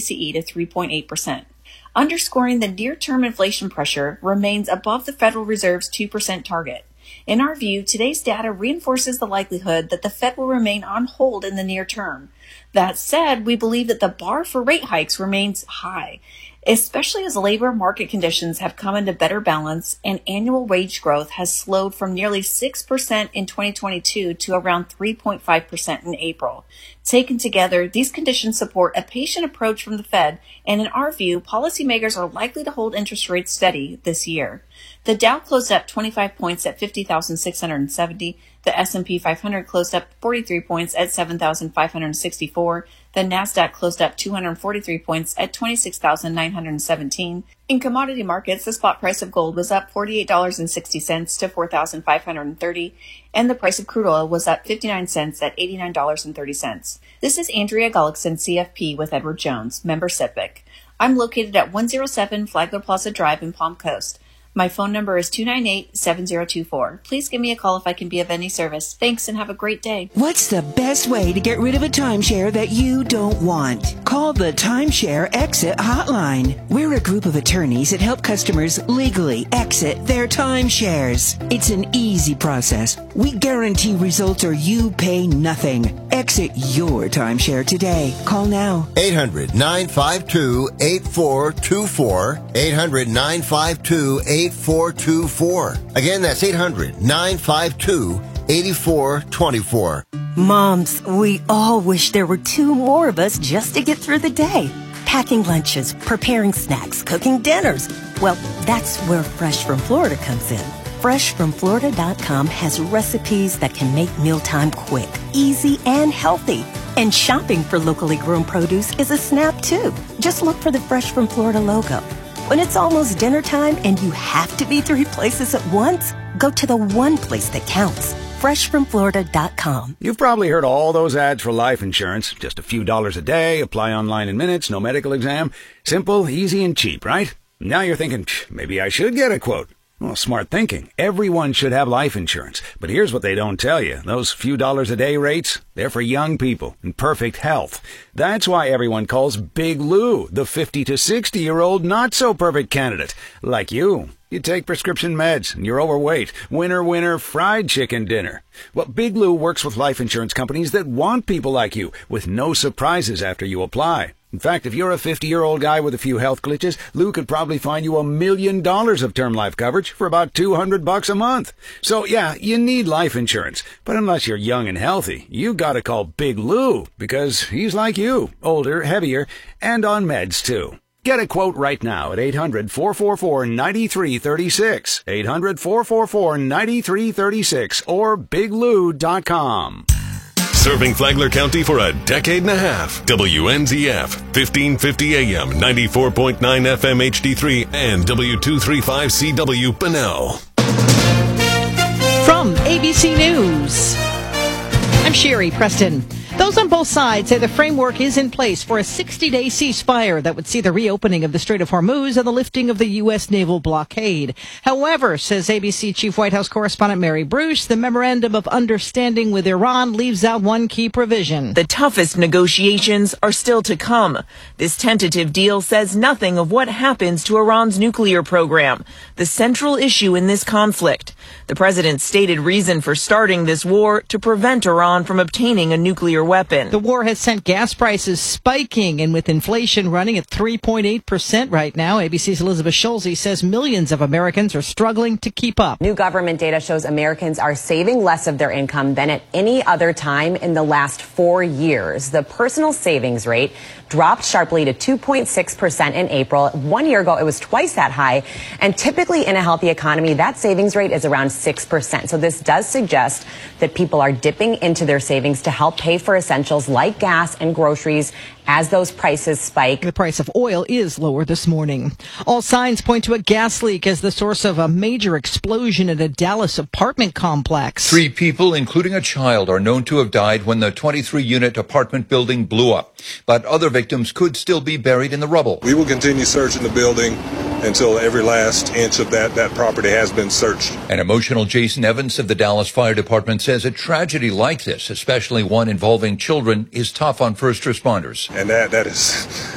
PCE to 3.8%. Underscoring the near-term inflation pressure remains above the Federal Reserve's 2% target. In our view, today's data reinforces the likelihood that the Fed will remain on hold in the near term. That said, we believe that the bar for rate hikes remains high, especially as labor market conditions have come into better balance and annual wage growth has slowed from nearly 6% in 2022 to around 3.5% in April. Taken together, these conditions support a patient approach from the Fed, and in our view, policymakers are likely to hold interest rates steady this year. The Dow closed up 25 points at 50,670. The S&P 500 closed up 43 points at 7,564. The Nasdaq closed up 243 points at 26,917. In commodity markets, the spot price of gold was up $48.60 to $4,530, and the price of crude oil was up 59 cents at $89.30. This is Andrea Gullickson, CFP with Edward Jones, member SIPC. I'm located at 107 Flagler Plaza Drive in Palm Coast. My phone number is 298-7024. Please give me a call if I can be of any service. Thanks and have a great day. What's the best way to get rid of a timeshare that you don't want? Call the Timeshare Exit Hotline. We're a group of attorneys that help customers legally exit their timeshares. It's an easy process. We guarantee results or you pay nothing. Exit your timeshare today. Call now. 800-952-8424. 800-952-8424. Again, that's 800-952-8424. Moms, we all wish there were two more of us just to get through the day. Packing lunches, preparing snacks, cooking dinners. Well, that's where Fresh from Florida comes in. FreshFromFlorida.com has recipes that can make mealtime quick, easy, and healthy. And shopping for locally grown produce is a snap, too. Just look for the Fresh from Florida logo. When it's almost dinner time and you have to be 3 places at once, go to the one place that counts. FreshFromFlorida.com. You've probably heard all those ads for life insurance. Just a few dollars a day, apply online in minutes, no medical exam. Simple, easy, and cheap, right? Now you're thinking, maybe I should get a quote. Well, smart thinking. Everyone should have life insurance. But here's what they don't tell you. Those few dollars a day rates, they're for young people in perfect health. That's why everyone calls Big Lou the 50 to 60-year-old not-so-perfect candidate. Like you. You take prescription meds and you're overweight. Winner, fried chicken dinner. Well, Big Lou works with life insurance companies that want people like you with no surprises after you apply. In fact, if you're a 50-year-old guy with a few health glitches, Lou could probably find you $1 million of term life coverage for about $200 a month. So yeah, you need life insurance. But unless you're young and healthy, you gotta call Big Lou because he's like you, older, heavier, and on meds too. Get a quote right now at 800-444-9336, 800-444-9336, or biglou.com. Serving Flagler County for a decade and a half. WNZF, 1550 AM, 94.9 FM HD3, and W235CW Bunnell. From ABC News, I'm Sherry Preston. Those on both sides say the framework is in place for a 60-day ceasefire that would see the reopening of the Strait of Hormuz and the lifting of the U.S. naval blockade. However, says ABC Chief White House Correspondent Mary Bruce, the memorandum of understanding with Iran leaves out one key provision. The toughest negotiations are still to come. This tentative deal says nothing of what happens to Iran's nuclear program, the central issue in this conflict. The president's stated reason for starting this war to prevent Iran from obtaining a nuclear weapon. The war has sent gas prices spiking, and with inflation running at 3.8% right now, ABC's Elizabeth Schulze says millions of Americans are struggling to keep up. New government data shows Americans are saving less of their income than at any other time in the last 4 years. The personal savings rate dropped sharply to 2.6% in April. 1 year ago, it was twice that high. And typically in a healthy economy, that savings rate is around 6%. So this does suggest that people are dipping into their savings to help pay for essentials like gas and groceries as those prices spike. The price of oil is lower this morning. All signs point to a gas leak as the source of a major explosion at a Dallas apartment complex. 3 people, including a child, are known to have died when the 23-unit apartment building blew up. But other victims could still be buried in the rubble. We will continue searching the building until every last inch of that property has been searched. An emotional Jason Evans of the Dallas Fire Department says a tragedy like this, especially one involving children, is tough on first responders. And that is